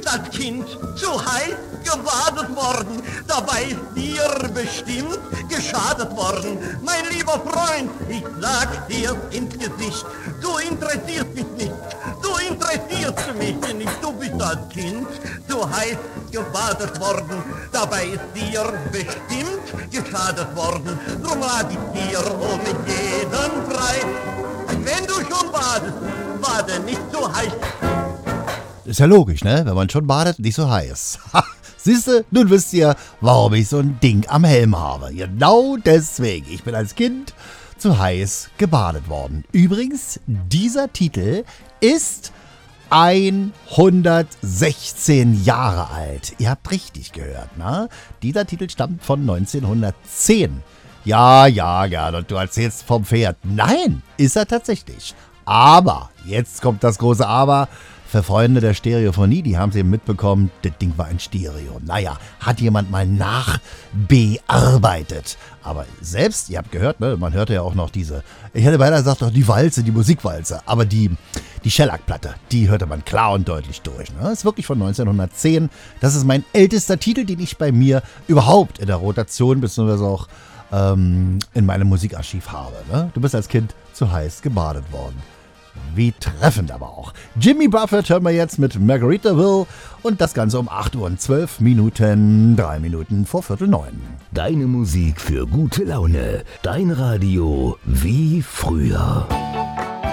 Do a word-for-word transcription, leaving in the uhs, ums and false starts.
als Kind zu heiß gebadet worden, dabei ist dir bestimmt geschadet worden. Mein lieber Freund, ich sag dir ins Gesicht, du interessierst mich nicht, du interessierst mich nicht, du bist als Kind zu heiß gebadet worden, dabei ist dir bestimmt geschadet worden. Drum rat ich dir um jeden Preis, wenn du schon badest, bade nicht so heiß. Ist ja logisch, ne? Wenn man schon badet, nicht so heiß. Siehste, nun wisst ihr, warum ich so ein Ding am Helm habe. Genau deswegen. Ich bin als Kind zu heiß gebadet worden. Übrigens, dieser Titel ist hundertsechzehn Jahre alt. Ihr habt richtig gehört, ne? Dieser Titel stammt von neunzehnhundertzehn. Ja, ja, ja, du erzählst vom Pferd. Nein, ist er tatsächlich. Aber, jetzt kommt das große Aber, für Freunde der Stereophonie, die haben es eben mitbekommen, das Ding war ein Stereo. Naja, hat jemand mal nachbearbeitet. Aber selbst, ihr habt gehört, ne, man hörte ja auch noch diese, ich hätte beinahe gesagt, doch die Walze, die Musikwalze, aber die, die Shellac-Platte, die hörte man klar und deutlich durch. Ne? Das ist wirklich von neunzehnhundertzehn. Das ist mein ältester Titel, den ich bei mir überhaupt in der Rotation, beziehungsweise auch ähm, in meinem Musikarchiv habe. Ne? Du bist als Kind zu heiß gebadet worden. Wie treffend aber auch. Jimmy Buffett hören wir jetzt mit Margaritaville und das Ganze um acht Uhr und zwölf Minuten, drei Minuten vor Viertel neun. Deine Musik für gute Laune. Dein Radio wie früher.